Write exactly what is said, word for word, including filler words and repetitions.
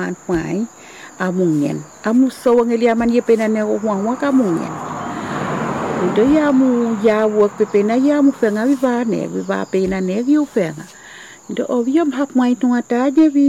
man fai amungen amu so ngeli aman ye pena ne o wa ka mungen do ya mu ya wo pe pena ya mu fenga vi va ne vi va pena ne vi u fenga do o vi am hak mai tu ata je vi